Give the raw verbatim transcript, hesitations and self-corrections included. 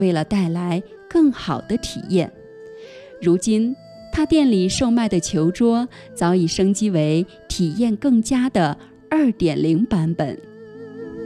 为了带来更好的体验。如今，他店里售卖的球桌早已升级为体验更佳的 二点零 版本。